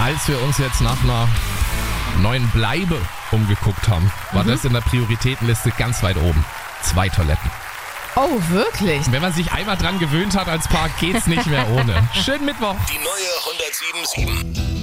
als wir uns jetzt nach einer neuen Bleibe umgeguckt haben, war das in der Prioritätenliste ganz weit oben. 2 Toiletten. Oh, wirklich? Wenn man sich einmal dran gewöhnt hat als Paar, geht's nicht mehr ohne. Schönen Mittwoch. Die neue 107.7.